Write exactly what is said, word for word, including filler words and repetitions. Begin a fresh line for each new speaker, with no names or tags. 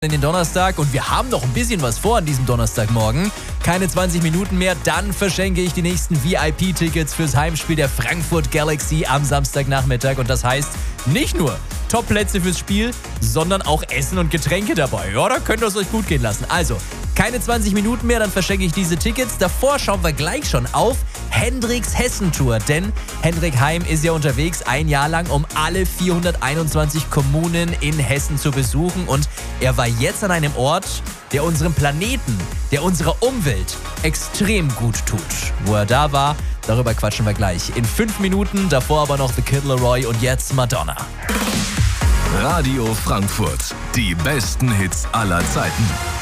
in den Donnerstag und wir haben noch ein bisschen was vor an diesem Donnerstagmorgen. Keine zwanzig Minuten mehr, dann verschenke ich die nächsten V I P-Tickets fürs Heimspiel der Frankfurt Galaxy am Samstagnachmittag. Und das heißt nicht nur Top-Plätze fürs Spiel, sondern auch Essen und Getränke dabei. Ja, da könnt ihr es euch gut gehen lassen. Also, keine zwanzig Minuten mehr, dann verschenke ich diese Tickets. Davor schauen wir gleich schon auf Hendriks Hessentour, denn Hendrik Heim ist ja unterwegs ein Jahr lang, um alle vierhunderteinundzwanzig Kommunen in Hessen zu besuchen. Und er war jetzt an einem Ort, der unserem Planeten, der unserer Umwelt extrem gut tut. Wo er da war, darüber quatschen wir gleich in fünf Minuten. Davor aber noch The Kid Laroi und jetzt Madonna.
Radio Frankfurt. Die besten Hits aller Zeiten.